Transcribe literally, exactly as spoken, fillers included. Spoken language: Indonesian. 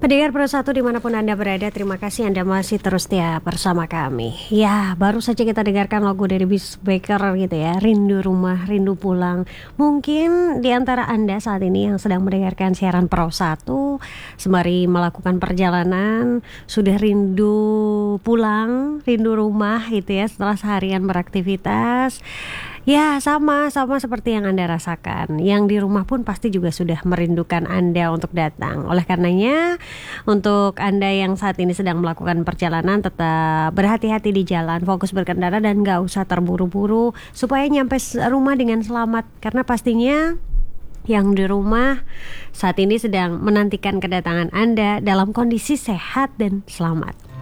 Pendengar Pro satu dimanapun Anda berada, terima kasih Anda masih terus setia bersama kami. Ya, baru saja kita dengarkan lagu dari Beast Baker gitu ya, Rindu Rumah, Rindu Pulang. Mungkin di antara Anda saat ini yang sedang mendengarkan siaran Pro satu, sembari melakukan perjalanan, sudah rindu pulang, rindu rumah gitu ya setelah seharian beraktivitas. Ya, sama, sama seperti yang Anda rasakan. Yang di rumah pun pasti juga sudah merindukan Anda untuk datang. Oleh karenanya, untuk Anda yang saat ini sedang melakukan perjalanan, tetap berhati-hati di jalan, fokus berkendara dan gak usah terburu-buru supaya nyampe rumah dengan selamat. Karena pastinya yang di rumah saat ini sedang menantikan kedatangan Anda dalam kondisi sehat dan selamat.